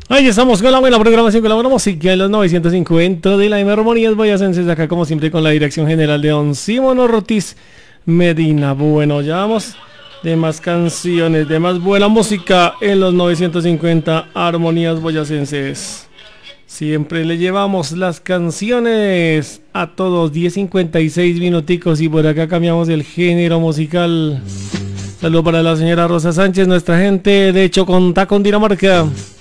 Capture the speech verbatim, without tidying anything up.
Ahí estamos con la buena programación, con la buena música en los novecientos cincuenta de la M Armonías Boyacenses, acá como siempre con la dirección general de don Simón Ortiz Medina. Bueno, ya vamos de más canciones, de más buena música en los novecientos cincuenta Armonías Boyacenses. Siempre le llevamos las canciones a todos, diez cincuenta y seis minuticos, y por acá cambiamos el género musical. Saludo para la señora Rosa Sánchez, nuestra gente de Chocontá, Cundinamarca.